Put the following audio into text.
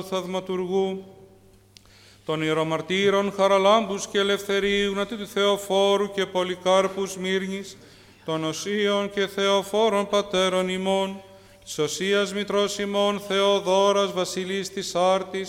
Θαυματουργού, των ιερομαρτύρων Χαραλάμπους και Ελευθερίου, Νατή του Θεοφόρου και Πολυκάρπου Σμύρνης, των Οσίων και Θεοφόρων πατέρων ημών, της Οσίας Μητρός ημών Θεοδόρας Βασιλής της Άρτης,